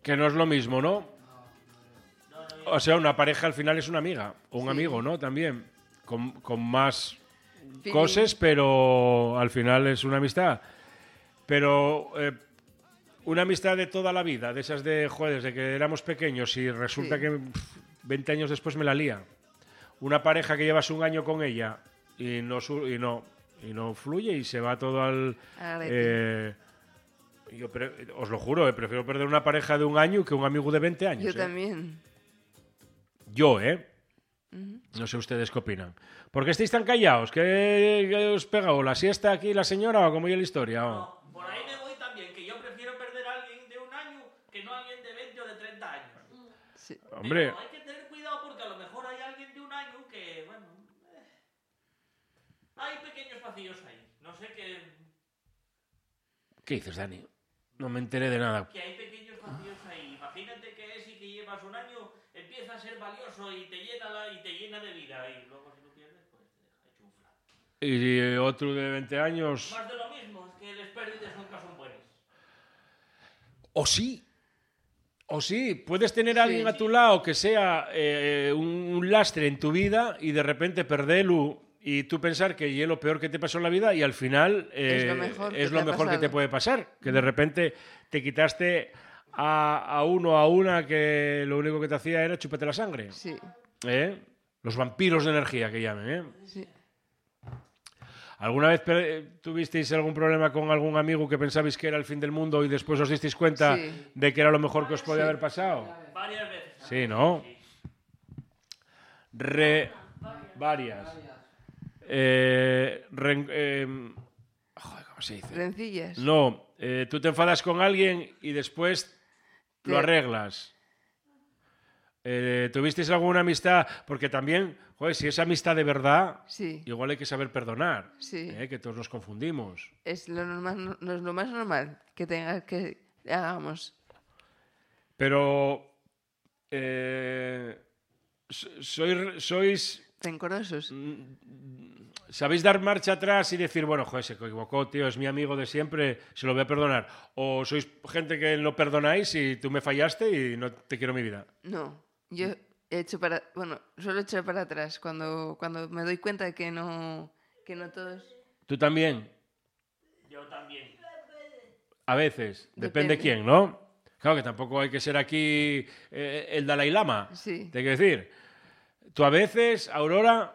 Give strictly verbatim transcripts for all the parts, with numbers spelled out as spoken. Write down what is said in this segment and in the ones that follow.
Que no es lo mismo, ¿no? O sea, una pareja al final es una amiga o un Sí. amigo, ¿no? También, con, con más Feeling. cosas, pero al final es una amistad. Pero eh, una amistad de toda la vida, de esas de, joder, desde que éramos pequeños y resulta Sí. que pff, veinte años después me la lía. Una pareja que llevas un año con ella y no, su- y no, y no fluye y se va todo al... A ver, eh, yo pre- os lo juro, eh, prefiero perder una pareja de un año que un amigo de veinte años. yo eh. también. Yo, ¿eh? Ujú. No sé ustedes qué opinan. ¿Por qué estáis tan callados? ¿Qué, qué os pega? ¿O la siesta aquí la señora o cómo es la historia? o? No, por ahí me voy también, que yo prefiero perder a alguien de un año que no a alguien de veinte o de treinta años. Sí. Hombre, Pero hay que tener cuidado porque a lo mejor hay alguien de un año que, bueno, eh, hay pequeños vacíos ahí. No sé qué, ¿qué dices, Dani? No me enteré de nada. que hay pequeños vacíos ahí. Imagínate que ese que llevas un año empieza a ser valioso y te llena la, y te llena de vida y luego si lo pierdes pues te deja chufla. Y eh, otro de veinte años... Más de lo mismo, es que las pérdidas nunca son buenas. O sí. O sí, puedes tener Sí. a alguien a tu lado que sea eh, un, un lastre en tu vida y de repente perderlo y tú pensar que es lo peor que te pasó en la vida y al final eh, Es lo mejor que es te lo ha mejor que te pasado. puede pasar. Que de repente te quitaste a, a uno a una que lo único que te hacía era chuparte la sangre. Sí. ¿Eh? Los vampiros de energía que llamen. ¿eh? Sí. ¿Alguna vez pe- tuvisteis algún problema con algún amigo que pensabais que era el fin del mundo y después os disteis cuenta Sí. de que era lo mejor que os podía Sí. haber pasado? Varias veces. Sí, ¿no? Re... Varias. Eh, ren- eh, joder, ¿cómo se dice? Rencillas. No, eh, tú te enfadas con alguien y después lo Te- arreglas. Eh, ¿Tuvisteis alguna amistad? Porque también, joder, si es amistad de verdad, Sí. igual hay que saber perdonar. Sí. eh, que todos nos confundimos. Es lo normal, no, no es lo más normal que tenga que hagamos. Pero... eh, so- sois... sois Rencorosos. ¿Sabéis dar marcha atrás y decir, bueno, joder, se equivocó, tío, es mi amigo de siempre, se lo voy a perdonar? ¿O sois gente que no perdonáis y tú me fallaste y no te quiero en mi vida? No. Yo he hecho para, bueno, suelo echar para atrás cuando, cuando me doy cuenta de que no, que no todos. ¿Tú también? Yo también. A veces. Depende, Depende. quién, ¿no? Claro que tampoco hay que ser aquí eh, el Dalai Lama. Sí. Te quiero decir. Tú a veces, Aurora...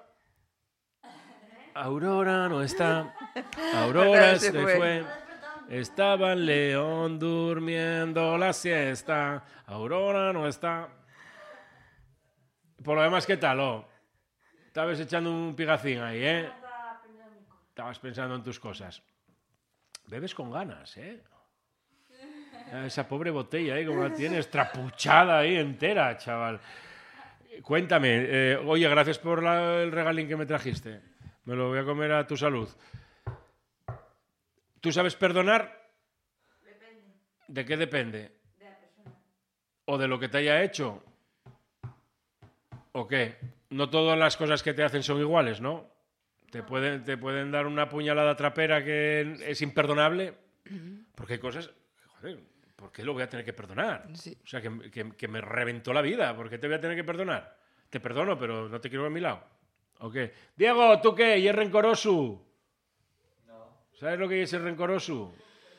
Aurora no está. Aurora Se se fue. fue. Estaba en León durmiendo la siesta. Aurora no está. Por lo demás, ¿qué tal? Oh? Estabas echando un pigacín ahí, ¿eh? Estabas pensando en tus cosas. Bebes con ganas, ¿eh? Esa pobre botella ahí, como la tienes, trapuchada ahí entera, chaval. Cuéntame, eh, oye, gracias por la- el regalín que me trajiste. Me lo voy a comer a tu salud. ¿Tú sabes perdonar? Depende ¿De qué depende? de la persona. ¿O de lo que te haya hecho? ¿O qué? No todas las cosas que te hacen son iguales, ¿no? Te pueden, te pueden dar una puñalada trapera que es imperdonable. Porque hay cosas... Joder, ¿por qué lo voy a tener que perdonar? Sí. O sea, que, que- que me reventó la vida. ¿Por qué te voy a tener que perdonar? Te perdono, pero no te quiero a mi lado. ¿O qué? Diego, ¿tú qué? ¿Y es rencoroso? No. ¿Sabes lo que es el rencoroso?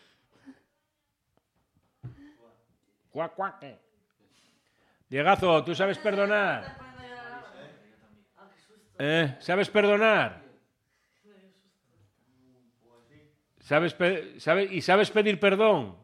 Cuac, cuac. Diegazo, ¿tú sabes perdonar? ¿Eh? ¿Sabes perdonar? ¿Sabes pe- sabe- ¿Y sabes pedir perdón?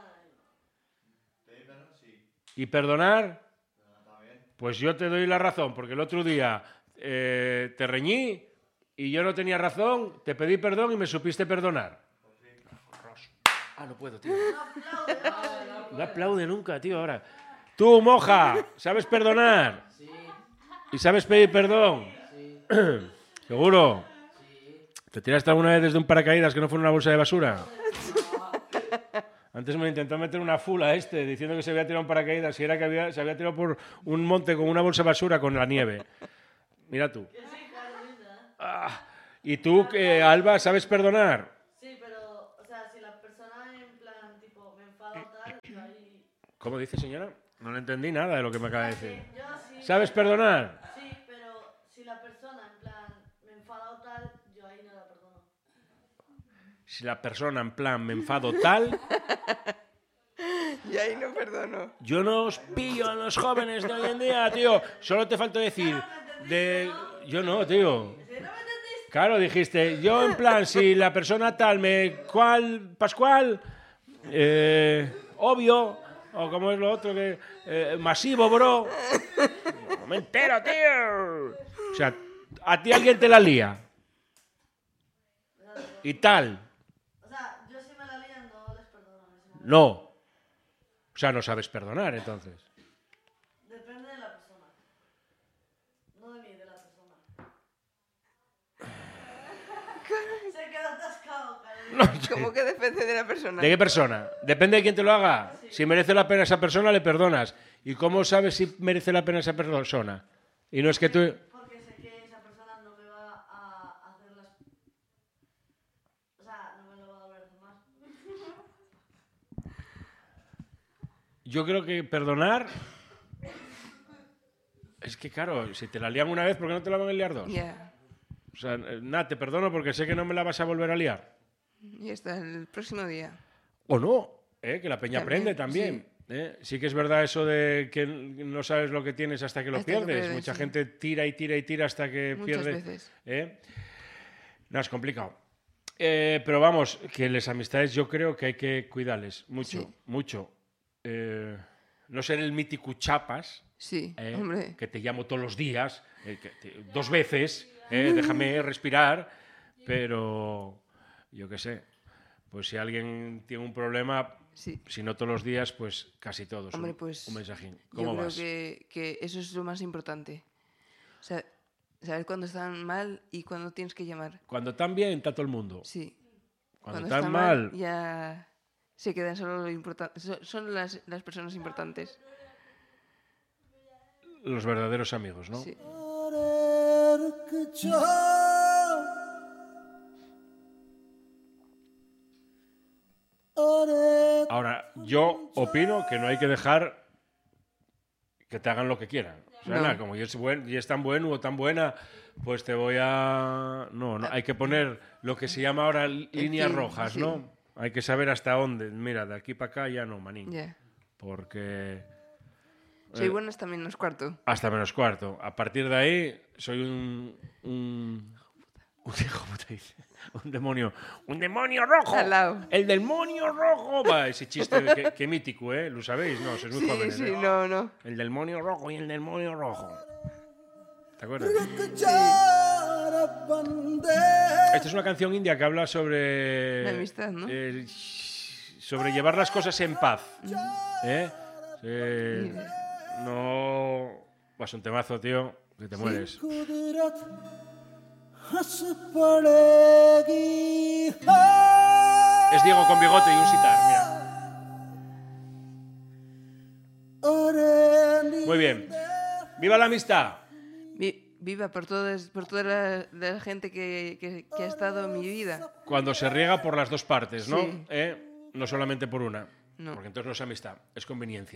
¿Y perdonar? Pues yo te doy la razón, porque el otro día eh, te reñí y yo no tenía razón, te pedí perdón y me supiste perdonar. Ah, no puedo, tío. No aplaude nunca, tío, ahora. Tú, moja, ¿sabes perdonar? Sí, ¿Y sabes pedir perdón? sí, ¿Seguro? sí. ¿Te tiraste alguna vez desde un paracaídas que no fue una bolsa de basura? Antes me intentó meter una fula este, diciendo que se había tirado un paracaídas y era que había, se había tirado por un monte con una bolsa de basura con la nieve. Mira tú. Ah, ¿y tú, eh, Alba, sabes perdonar? Sí, pero, o sea, si la persona en plan, tipo, me enfada o tal, yo ahí... ¿Cómo dice, señora? No le entendí nada de lo que me acaba de decir. Yo sí. ¿Sabes perdonar? Sí, pero si la persona, en plan, me enfada o tal, yo ahí no la perdono. Si la persona, en plan, me enfado tal... Y ahí no perdono. Yo no os pillo a los jóvenes de hoy en día, tío. Solo te falta decir... de Yo no, tío. Claro, dijiste, yo en plan, si la persona tal me... ¿Cuál? ¿Pascual? Eh, obvio. O como es lo otro que... Eh, masivo, bro. No me entero, tío. O sea, a ti alguien te la lía. Y tal. O sea, yo si me la lían no les perdono. No. O sea, no sabes perdonar, entonces. Depende de la persona. No de mí, de la persona. Se queda atascado, cariño. ¿Cómo que depende de la persona? ¿De qué persona? Depende de quién te lo haga. Si merece la pena esa persona, le perdonas. ¿Y cómo sabes si merece la pena esa persona? Y no es que tú... Porque sé que esa persona no me va a hacer las... O sea, no me lo va a volver a hacer más. Yo creo que perdonar... Es que, claro, si te la lían una vez, ¿por qué no te la van a liar dos? Ya. O sea, nada, te perdono porque sé que no me la vas a volver a liar. Y hasta el próximo día. O no, ¿eh? Que la peña También, aprende también. ¿eh? Sí que es verdad eso de que no sabes lo que tienes hasta que lo Hasta que pierdes. pierdes, Mucha sí. gente tira y tira y tira hasta que Muchas pierde. veces. ¿eh? No, es complicado. Eh, pero vamos, que las amistades yo creo que hay que cuidarles mucho, Sí. mucho. Eh, no ser el mítico chapas, Sí, ¿eh? hombre. que te llamo todos los días, eh, que te- dos veces, ¿eh? déjame respirar, pero yo qué sé, pues si alguien tiene un problema, Sí. si no todos los días, pues casi todos. Hombre, un, pues, un mensajín. Yo ¿Cómo creo vas? que, que eso es lo más importante. O sea, saber cuándo están mal y cuándo tienes que llamar. Cuando están bien, está todo el mundo. Sí. Cuando, Cuando están mal, ya se quedan solo lo importante. Son las, las personas importantes. los verdaderos amigos, ¿no? Sí. Ahora, yo opino que no hay que dejar que te hagan lo que quieran. O sea, No. nada, como yo es, buen, y es tan bueno o tan buena, pues te voy a... No, no, hay que poner lo que se llama ahora líneas fin, rojas, sí. ¿no? Hay que saber hasta dónde. Mira, de aquí para acá ya no, manín. Ya. Porque... Soy eh, buena hasta menos cuarto. hasta menos cuarto. A partir de ahí, soy un... Un, un hijo puta, dice. Un demonio. ¡Un demonio rojo! Al lado. ¡El demonio rojo! Va, ese chiste que, que mítico, ¿eh? ¿Lo sabéis? No, sois muy Sí, jóvenes, sí, ¿eh? no, no. El demonio rojo y el demonio rojo. ¿Te acuerdas? Esta es una canción india que habla sobre... La amistad, ¿no? eh, sobre llevar las cosas en paz. ¿Eh? Eh, no... Vas un temazo, tío, que te mueres. Es Diego con bigote y un sitar, mira. Muy bien. ¡Viva la amistad! Vi- viva por, todas, por toda la, la gente que, que- que ha estado en mi vida. Cuando se riega por las dos partes, ¿no? Sí. ¿Eh? No solamente por una. No. Porque entonces no es amistad, es conveniencia.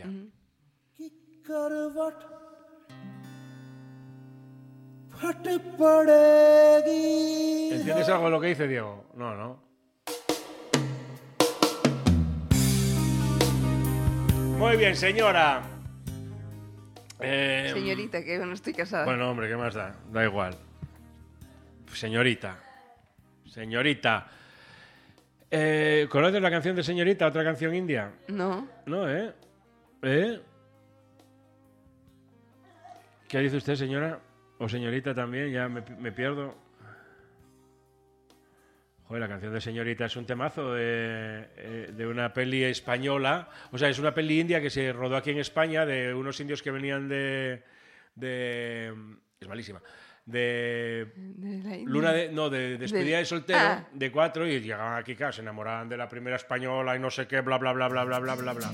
¿Entiendes algo de lo que dice Diego? No, no. Muy bien, señora. Eh, Señorita, que no estoy casada. Bueno, hombre, ¿qué más da? Da igual. Señorita. Señorita. Eh, ¿Conoces la canción de Señorita, otra canción india? No. No, ¿eh? ¿Eh? ¿Qué dice usted, señora? O señorita también, ya me, me pierdo. Joder, la canción de Señorita es un temazo de, eh, de una peli española. O sea, es una peli india que se rodó aquí en España de unos indios que venían de... de es malísima. De De la India. Luna de... No, de despedida De- de soltero, Ah. de cuatro, y llegaban aquí, claro, se enamoraban de la primera española y no sé qué, bla, bla, bla, bla, bla, bla, bla, bla.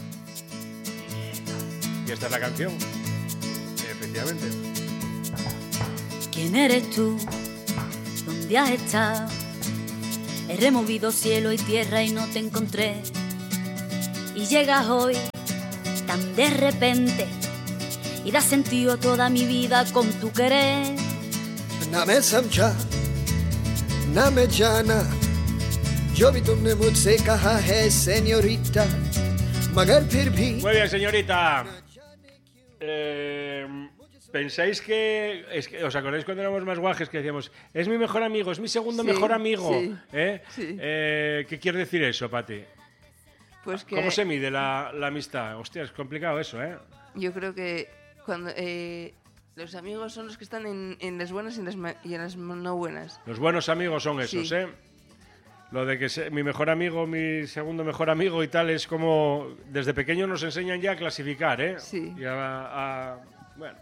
Y esta es la canción. Efectivamente. ¿Quién eres tú? ¿Dónde has estado? He removido cielo y tierra y no te encontré. Y llegas hoy tan de repente y da sentido a toda mi vida con tu querer. Name samcha, name jana, yo vi tumne mujhse kaha hai señorita, magar phir bhi. Muy bien, señorita. Eh, ¿Pensáis que, es que... ¿Os acordáis cuando éramos más guajes que decíamos, es mi mejor amigo, es mi segundo Sí, mejor amigo? sí, ¿Eh? sí. Eh, ¿Qué quiere decir eso, Pati? Pues que ¿Cómo se mide la, la amistad? Hostia, es complicado eso, ¿eh? yo creo que cuando eh, los amigos son los que están en, en las buenas y en las, ma- y en las no buenas. Los buenos amigos son esos, Sí. ¿eh? Lo de que se- mi mejor amigo, mi segundo mejor amigo y tal, es como... Desde pequeño nos enseñan ya a clasificar, ¿eh? Sí. Y a, a- bueno.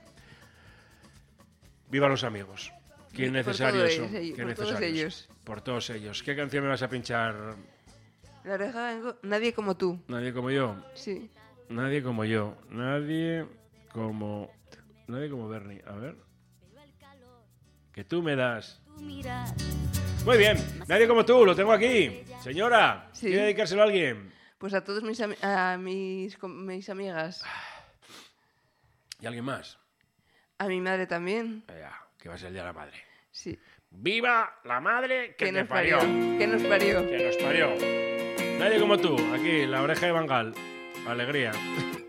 Viva los amigos. Qué Por necesarios todos son. ellos, Qué por todos necesarios. ellos. Por todos ellos. ¿Qué canción me vas a pinchar? La oreja vengo, nadie como tú. Nadie como yo. Sí. Nadie como yo. Nadie como... Nadie como Bernie. A ver. Que tú me das. Tu mirar, Muy bien. Nadie como tú. Lo tengo aquí. Señora. Sí. ¿Quiere dedicárselo a alguien? Pues a todos mis, ami- a mis, com- mis amigas. ¿Y alguien más? A mi madre también. Ya, que va a ser el día de la madre. Sí. ¡Viva la madre que, Que te nos parió! parió. Que nos parió. Que nos parió. Nadie como tú. Aquí, la oreja de Bangal. Alegría.